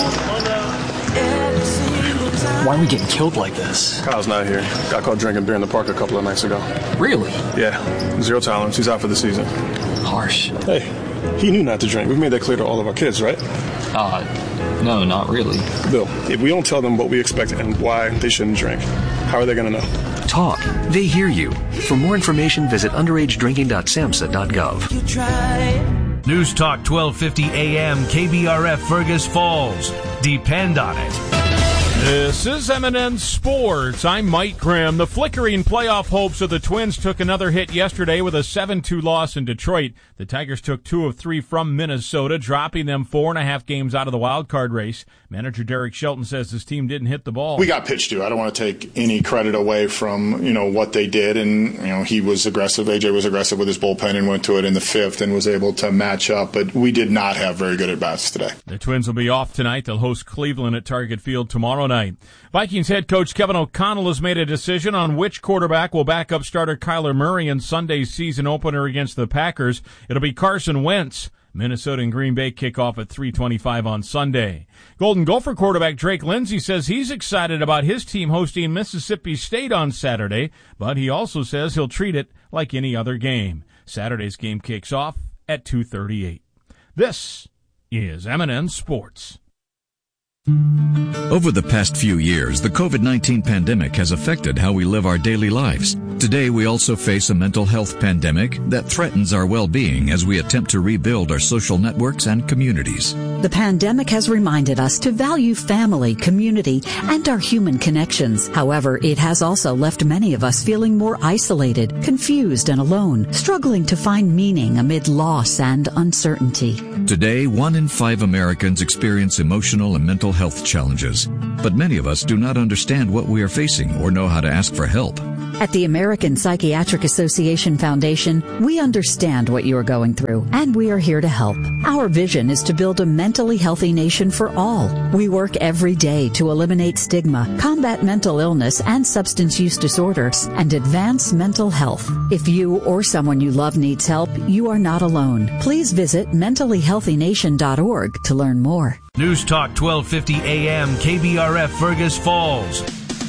Speaker 25: Why are we getting killed like this?
Speaker 27: Kyle's not here. Got caught drinking beer in the park a couple of nights ago.
Speaker 25: Really?
Speaker 27: Yeah. Zero tolerance. He's out for the season.
Speaker 25: Harsh.
Speaker 27: Hey, he knew not to drink. We've made that clear to all of our kids, right?
Speaker 25: Uh, no, not really.
Speaker 27: Bill, if we don't tell them what we expect and why they shouldn't drink, how are they going to know?
Speaker 28: Talk. They hear you. For more information, visit underage drinking dot samhsa dot gov.
Speaker 23: You try.
Speaker 3: News Talk twelve fifty A M, K B R F Fergus Falls. Depend on it.
Speaker 29: This is M N N Sports. I'm Mike Grimm. The flickering playoff hopes of the Twins took another hit yesterday with a seven two loss in Detroit. The Tigers took two of three from Minnesota, dropping them four and a half games out of the wild card race. Manager Derek Shelton says his team didn't hit the ball.
Speaker 30: We got pitched to. I don't want to take any credit away from, you know, what they did. And, you know, he was aggressive. A J was aggressive with his bullpen and went to it in the fifth and was able to match up. But we did not have very good at-bats today.
Speaker 29: The Twins will be off tonight. They'll host Cleveland at Target Field tomorrow night. Vikings head coach Kevin O'Connell has made a decision on which quarterback will back up starter Kyler Murray in Sunday's season opener against the Packers. It'll be Carson Wentz. Minnesota and Green Bay kick off at three twenty-five on Sunday. Golden Gopher quarterback Drake Lindsey says he's excited about his team hosting Mississippi State on Saturday, but he also says he'll treat it like any other game. Saturday's game kicks off at two thirty-eight. This is M N N Sports.
Speaker 1: Over the past few years, the COVID nineteen pandemic has affected how we live our daily lives. Today, we also face a mental health pandemic that threatens our well-being as we attempt to rebuild our social networks and communities.
Speaker 4: The pandemic has reminded us to value family, community, and our human connections. However, it has also left many of us feeling more isolated, confused, and alone, struggling to find meaning amid loss and uncertainty.
Speaker 1: Today, one in five Americans experience emotional and mental health challenges, but many of us do not understand what we are facing or know how to ask for help.
Speaker 4: At the American Psychiatric Association Foundation, we understand what you are going through, and we are here to help. Our vision is to build a mentally healthy nation for all. We work every day to eliminate stigma, combat mental illness and substance use disorders, and advance mental health. If you or someone you love needs help, you are not alone. Please visit mentally healthy nation dot org to learn more.
Speaker 3: News Talk twelve fifty A M K B R F Fergus Falls.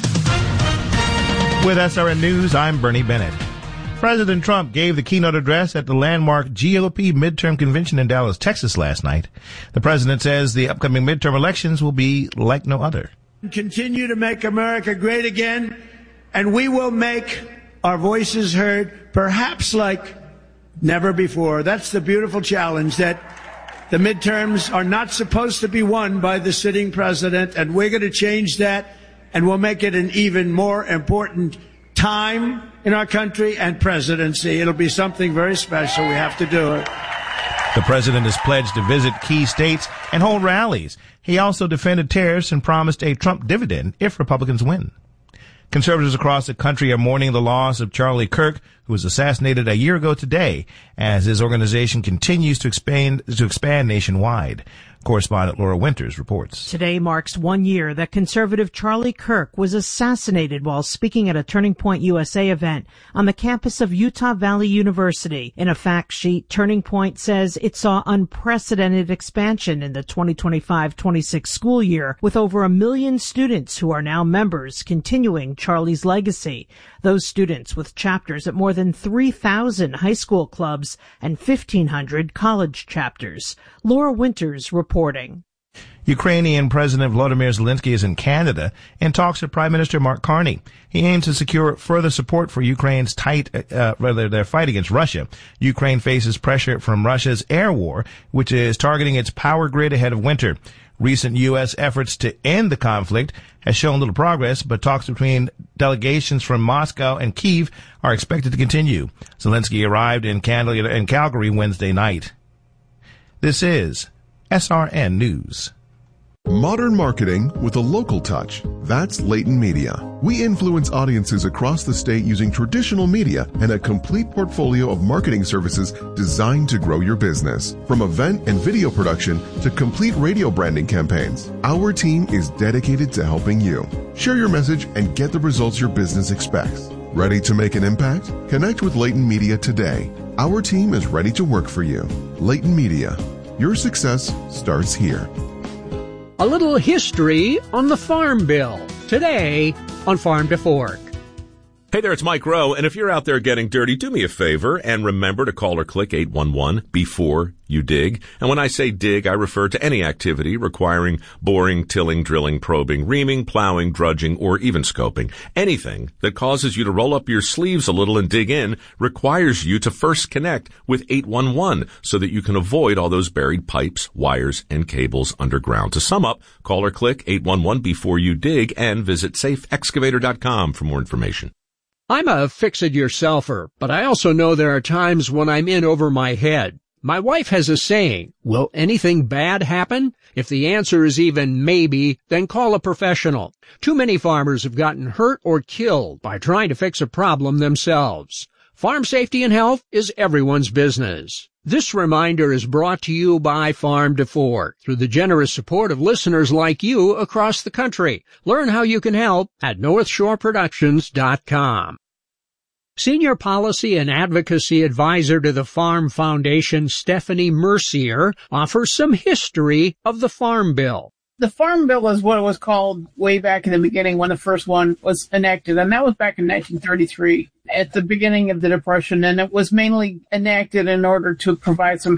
Speaker 6: With S R N News, I'm Bernie Bennett. President Trump gave the keynote address at the landmark G O P midterm convention in Dallas, Texas last night. The president says the upcoming midterm elections will be like no other.
Speaker 7: Continue to make America great again, and we will make our voices heard, perhaps like never before. That's the beautiful challenge, that the midterms are not supposed to be won by the sitting president, and we're going to change that. And we'll make it an even more important time in our country and presidency. It'll be something very special. We have to do it.
Speaker 6: The president has pledged to visit key states and hold rallies. He also defended tariffs and promised a Trump dividend if Republicans win. Conservatives across the country are mourning the loss of Charlie Kirk, who was assassinated a year ago today, as his organization continues to expand, to expand nationwide. Correspondent Laura Winters reports.
Speaker 8: Today marks one year that conservative Charlie Kirk was assassinated while speaking at a Turning Point U S A event on the campus of Utah Valley University. In a fact sheet, Turning Point says it saw unprecedented expansion in the twenty twenty-five twenty-six school year, with over a million students who are now members continuing Charlie's legacy. Those students with chapters at more than three thousand high school clubs and fifteen hundred college chapters. Laura Winters reporting.
Speaker 6: Ukrainian President Volodymyr Zelensky is in Canada and talks with Prime Minister Mark Carney. He aims to secure further support for Ukraine's tight, uh, rather their fight against Russia. Ukraine faces pressure from Russia's air war, which is targeting its power grid ahead of winter. Recent U S efforts to end the conflict has shown little progress, but talks between delegations from Moscow and Kyiv are expected to continue. Zelensky arrived in Calgary Wednesday night. This is S R N News.
Speaker 9: Modern marketing with a local touch. That's Leighton Media. We influence audiences across the state using traditional media and a complete portfolio of marketing services designed to grow your business. From event and video production to complete radio branding campaigns, our team is dedicated to helping you. Share your message and get the results your business expects. Ready to make an impact? Connect with Leighton Media today. Our team is ready to work for you. Leighton Media. Your success starts here.
Speaker 11: A little history on the Farm Bill, today on Farm to Fork.
Speaker 16: Hey there, it's Mike Rowe, and if you're out there getting dirty, do me a favor and remember to call or click eight one one before you dig. And when I say dig, I refer to any activity requiring boring, tilling, drilling, probing, reaming, plowing, drudging, or even scoping. Anything that causes you to roll up your sleeves a little and dig in requires you to first connect with eight one one so that you can avoid all those buried pipes, wires, and cables underground. To sum up, call or click eight one one before you dig and visit safe excavator dot com for more information.
Speaker 11: I'm a fix-it-yourselfer, but I also know there are times when I'm in over my head. My wife has a saying, will anything bad happen? If the answer is even maybe, then call a professional. Too many farmers have gotten hurt or killed by trying to fix a problem themselves. Farm safety and health is everyone's business. This reminder is brought to you by Farm to Fork through the generous support of listeners like you across the country. Learn how you can help at north shore productions dot com. Senior Policy and Advocacy Advisor to the Farm Foundation, Stephanie Mercier, offers some history of the Farm Bill.
Speaker 17: The Farm Bill is what it was called way back in the beginning when the first one was enacted, and that was back in nineteen thirty-three, at the beginning of the Depression, and it was mainly enacted in order to provide some help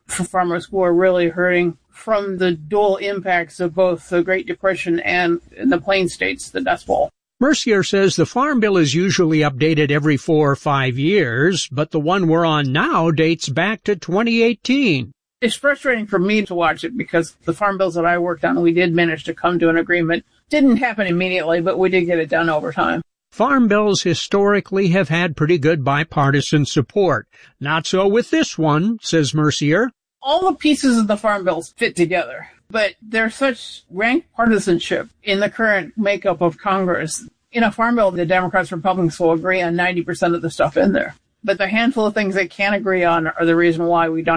Speaker 17: for farmers who are really hurting from the dual impacts of both the Great Depression and, in the Plain States, the Dust Bowl.
Speaker 11: Mercier says the Farm Bill is usually updated every four or five years, but the one we're on now dates back to twenty eighteen.
Speaker 17: It's frustrating for me to watch it because the farm bills that I worked on, we did manage to come to an agreement. Didn't happen immediately, but we did get it done over time.
Speaker 11: Farm bills historically have had pretty good bipartisan support. Not so with this one, says Mercier.
Speaker 17: All the pieces of the farm bills fit together, but there's such rank partisanship in the current makeup of Congress. In a farm bill, the Democrats and Republicans will agree on ninety percent of the stuff in there. But the handful of things they can't agree on are the reason why we don't